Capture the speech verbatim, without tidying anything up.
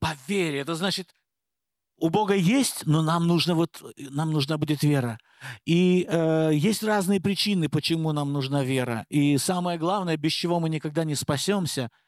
По вере. Это значит, у Бога есть, но нам нужно вот, э, нам нужна будет вера. И, э, есть разные причины, почему нам нужна вера. И самое главное, без чего мы никогда не спасемся,